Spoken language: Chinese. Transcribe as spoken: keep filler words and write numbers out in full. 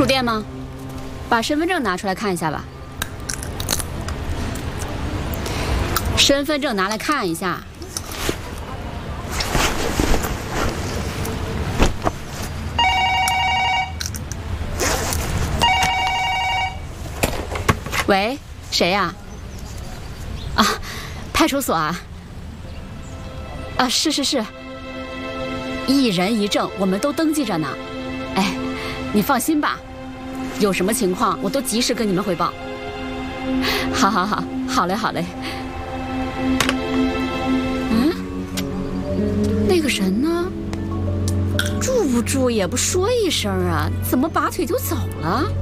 住店吗？把身份证拿出来看一下吧。身份证拿来看一下。喂，谁呀？啊，派出所啊。啊，是是是。一人一证，我们都登记着呢。哎，你放心吧，有什么情况我都及时跟你们汇报。好好好，好嘞好嘞。嗯，那个人呢？住不住也不说一声啊，怎么拔腿就走了？